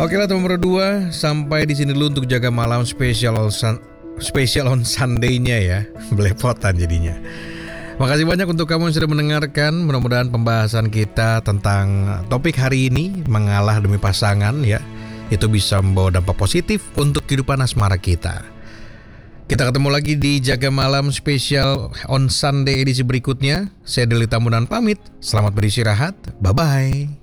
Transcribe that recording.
Oke lah teman berdua, sampai di sini dulu untuk jaga malam special on Sunday-nya ya. Belepotan jadinya. Makasih banyak untuk kamu yang sudah mendengarkan. Mudah-mudahan pembahasan kita tentang topik hari ini, mengalah demi pasangan ya, itu bisa membawa dampak positif untuk kehidupan asmara kita. Kita ketemu lagi di Jaga Malam Special on Sunday edisi berikutnya. Saya Deli Tambunan pamit. Selamat beristirahat. Bye-bye.